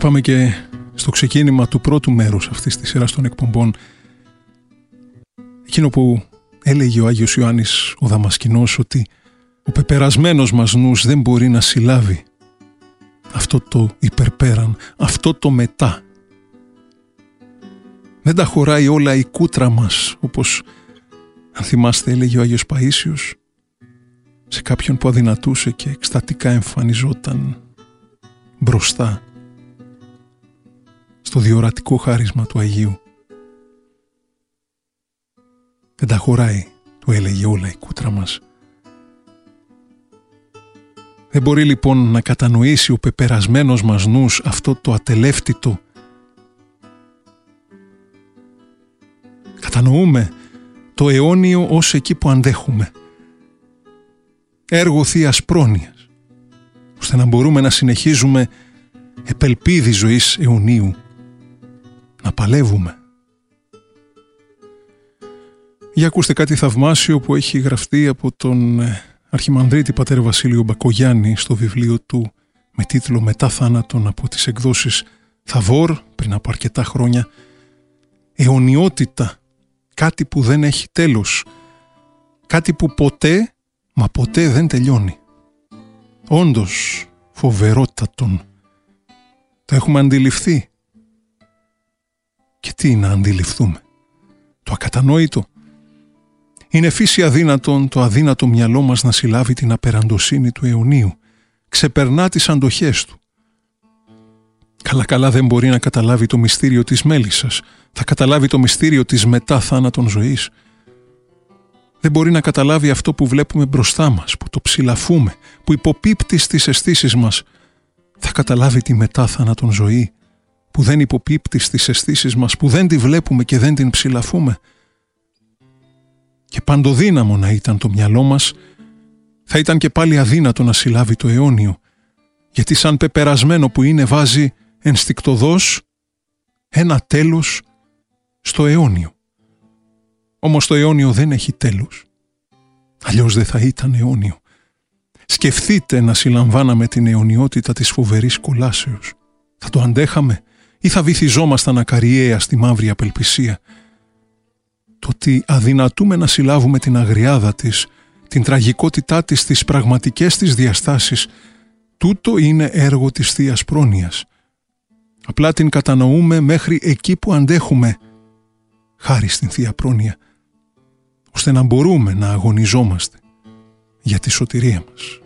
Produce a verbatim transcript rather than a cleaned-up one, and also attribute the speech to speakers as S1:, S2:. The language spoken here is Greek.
S1: Πάμε και στο ξεκίνημα του πρώτου μέρους αυτής της σειράς των εκπομπών, εκείνο που έλεγε ο Άγιος Ιωάννης ο Δαμασκηνός, ότι ο πεπερασμένος μας νους δεν μπορεί να συλλάβει αυτό το υπερπέραν, αυτό το μετά. Δεν τα χωράει όλα η κούτρα μας, όπως αν θυμάστε έλεγε ο Άγιος Παΐσιος σε κάποιον που αδυνατούσε και εκστατικά εμφανιζόταν μπροστά στο διορατικό χάρισμα του Αγίου. Δεν τα χωράει, του έλεγε, όλα η κούτρα μας. Δεν μπορεί λοιπόν να κατανοήσει ο πεπερασμένος μας νους αυτό το ατελεύτητο. Κατανοούμε το αιώνιο ως εκεί που αντέχουμε. Έργο Θείας πρόνοιας, ώστε να μπορούμε να συνεχίζουμε επελπίδη ζωής αιωνίου, να παλεύουμε. Για ακούστε κάτι θαυμάσιο που έχει γραφτεί από τον Αρχιμανδρίτη Πατέρα Βασίλειο Μπακογιάννη στο βιβλίο του με τίτλο «Μετά θάνατον», από τις εκδόσεις Θαβόρ πριν από αρκετά χρόνια. Αιωνιότητα, κάτι που δεν έχει τέλος, κάτι που ποτέ, μα ποτέ δεν τελειώνει. Όντως φοβερότατον. Το έχουμε αντιληφθεί. Και τι να αντιληφθούμε? Το ακατανόητο. Είναι φύση αδύνατον το αδύνατο μυαλό μας να συλλάβει την απεραντοσύνη του αιωνίου. Ξεπερνά τις αντοχές του. Καλά καλά δεν μπορεί να καταλάβει το μυστήριο της μέλισσας. Θα καταλάβει το μυστήριο της μετά θάνατον ζωής. Δεν μπορεί να καταλάβει αυτό που βλέπουμε μπροστά μας, που το ψηλαφούμε, που υποπίπτει στις αισθήσεις μας. Θα καταλάβει τη μετά θάνατον ζωή, που δεν υποπίπτει στις αισθήσεις μας, που δεν τη βλέπουμε και δεν την ψηλαφούμε. Και παντοδύναμο να ήταν το μυαλό μας, θα ήταν και πάλι αδύνατο να συλλάβει το αιώνιο, γιατί σαν πεπερασμένο που είναι βάζει ενστικτωδώς ένα τέλος στο αιώνιο. Όμως το αιώνιο δεν έχει τέλος, αλλιώς δεν θα ήταν αιώνιο. Σκεφτείτε να συλλαμβάναμε την αιωνιότητα της φοβερής κολάσεως. Θα το αντέχαμε ή θα βυθιζόμασταν ακαριέα στη μαύρη απελπισία? Το ότι αδυνατούμε να συλλάβουμε την αγριάδα της, την τραγικότητά της, τις πραγματικές της διαστάσεις, τούτο είναι έργο της Θείας πρόνοιας. Απλά την κατανοούμε μέχρι εκεί που αντέχουμε, χάρη στην Θεία Πρόνοια, ώστε να μπορούμε να αγωνιζόμαστε για τη σωτηρία μας.